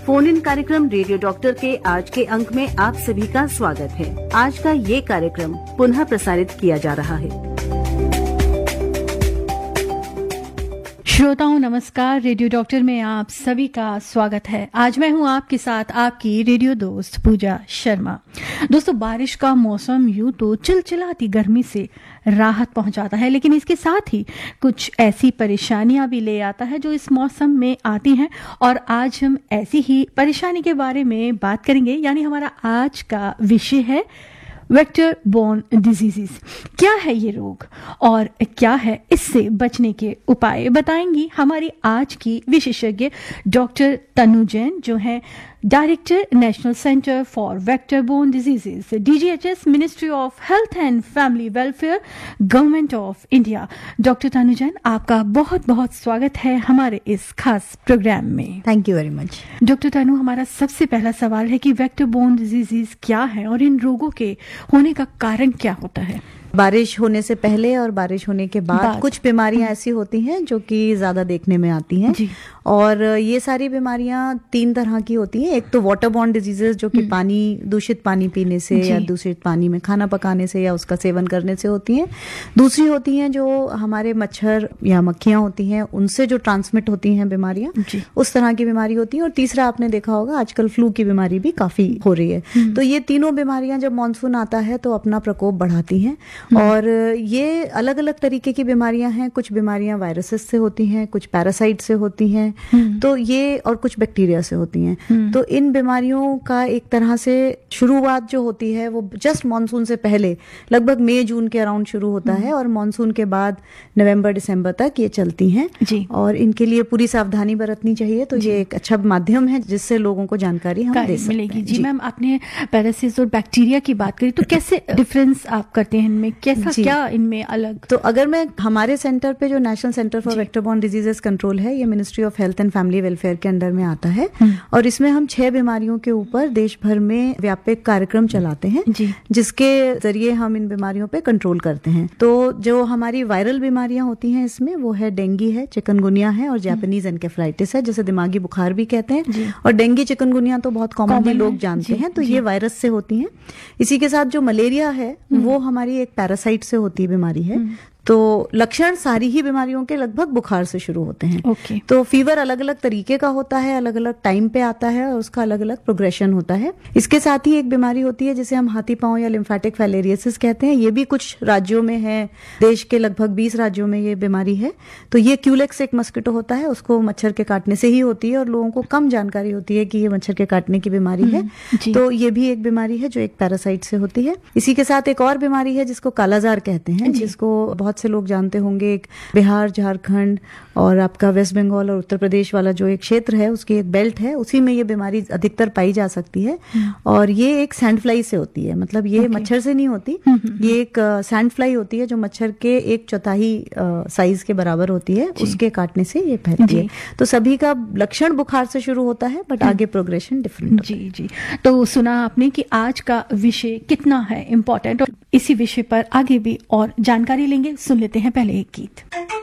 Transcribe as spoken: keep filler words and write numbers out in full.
Phone in कार्यक्रम radio doctor के आज के अंक में आप सभी का स्वागत है। आज का ये कार्यक्रम पुनः प्रसारित किया जा रहा है। श्रोताओं नमस्कार, रेडियो डॉक्टर में आप सभी का स्वागत है। आज मैं हूं आपके साथ आपकी रेडियो दोस्त पूजा शर्मा। दोस्तों, बारिश का मौसम यूं तो चिलचिलाती गर्मी से राहत पहुंचाता है, लेकिन इसके साथ ही कुछ ऐसी परेशानियां भी ले आता है जो इस मौसम में आती हैं। और आज हम ऐसी ही परेशानी के बारे में बात करेंगे, यानी हमारा आज का विषय है वेक्टर बोर्न डिजीजेस। क्या है ये रोग और क्या है इससे बचने के उपाय, बताएंगी हमारी आज की विशेषज्ञ डॉक्टर तनु जैन, जो है director national centre for vector borne diseases, DGHS, ministry of health and family welfare, government of India. Doctor तनु जैन, आपका बहुत बहुत स्वागत है हमारे इस खास प्रोग्राम में। Thank you very much. Doctor तनु, हमारा सबसे पहला सवाल है कि वेक्टर बोर्न डिजीजेस क्या है और इन रोगों के होने का कारण क्या होता है? बारिश होने से पहले और बारिश होने के बाद, बाद। कुछ बीमारियां ऐसी होती हैं जो कि ज्यादा देखने में आती हैं जी। और ये सारी बीमारियां तीन तरह की होती हैं। एक तो वाटर बॉर्न डिजीजेस, जो कि पानी दूषित पानी पीने से या दूषित पानी में खाना पकाने से या उसका सेवन करने से होती हैं। दूसरी होती हैं जो हमारे मच्छर या मक्खियां होती हैं, उनसे जो ट्रांसमिट होती हैं बीमारियां, उस तरह की बीमारी होती है। और तीसरा आपने देखा होगा आजकल फ्लू की बीमारी भी काफी हो रही है। तो ये तीनों बीमारियां जब मानसून आता है तो अपना प्रकोप बढ़ाती हैं। और ये अलग अलग तरीके की बीमारियां हैं। कुछ बीमारियां वायरसेस से होती हैं, कुछ पैरासाइट से होती हैं, तो ये और कुछ बैक्टीरिया से होती हैं। तो इन बीमारियों का एक तरह से शुरुआत जो होती है वो जस्ट मानसून से पहले, लगभग मई जून के अराउंड शुरू होता है और मानसून के बाद नवंबर दिसंबर तक ये चलती हैं जी। और इनके लिए पूरी सावधानी बरतनी चाहिए। तो ये एक अच्छा माध्यम है जिससे लोगों को जानकारी हम दे सकते हैं। जी मैम, आपने पैरासाइट्स और बैक्टीरिया की बात करी, तो कैसे डिफरेंस आप करते हैं इनमें, कैसा क्या इनमें अलग? तो अगर मैं हमारे सेंटर पे जो national centre for vector borne diseases control है, ये ministry of health and family welfare के अंडर में आता है। और इसमें हम छह बीमारियों के ऊपर देश भर में व्यापक कार्यक्रम चलाते हैं, जिसके जरिए हम इन बीमारियों पे कंट्रोल करते हैं। तो जो हमारी वायरल बीमारियां होती हैं इसमें, वो है डेंगू है, चिकनगुनिया है और जापानीज एनकेफेलाइटिस है, जिसे दिमागी बुखार भी कहते हैं। और डेंगू चिकनगुनिया तो बहुत कॉमनली लोग जानते हैं, तो ये वायरस से होती हैं। इसी के साथ जो मलेरिया है वो हमारी एक पैरासाइट से होती बीमारी है। तो लक्षण सारी ही बीमारियों के लगभग बुखार से शुरू होते हैं। okay. तो फीवर अलग अलग तरीके का होता है, अलग अलग टाइम पे आता है और उसका अलग अलग प्रोग्रेशन होता है। इसके साथ ही एक बीमारी होती है जिसे हम हाथी पांव या लिम्फेटिक फाइलेरियोसिस कहते हैं। ये भी कुछ राज्यों में है, देश के लगभग बीस राज्यों में ये बीमारी है। तो ये क्यूलेक्स एक मस्किटो होता है, उसको मच्छर के काटने से ही होती है और लोगों को कम जानकारी होती है कि ये मच्छर के काटने की बीमारी है। तो ये भी एक बीमारी है जो एक पैरासाइट से होती है। इसी के साथ एक और बीमारी है जिसको कालाजार कहते हैं, जिसको बहुत से लोग जानते होंगे। एक बिहार, झारखंड और आपका वेस्ट बंगाल और उत्तर प्रदेश वाला जो एक क्षेत्र है, उसकी एक बेल्ट है, उसी में ये बीमारी अधिकतर पाई जा सकती है। और ये एक सैंड फ्लाई से होती है, मतलब ये okay. मच्छर से नहीं होती। ये एक सैंड फ्लाई होती है जो मच्छर के एक चौथाई साइज के बराबर होती है, उसके काटने से ये फैलती है। तो सभी का लक्षण बुखार से शुरू होता है, बट आगे प्रोग्रेशन डिफरेंट। जी जी। तो सुना आपने कि आज का विषय कितना है इम्पोर्टेंट, और इसी विषय पर आगे भी और जानकारी लेंगे। सुन लेते हैं पहले एक गीत।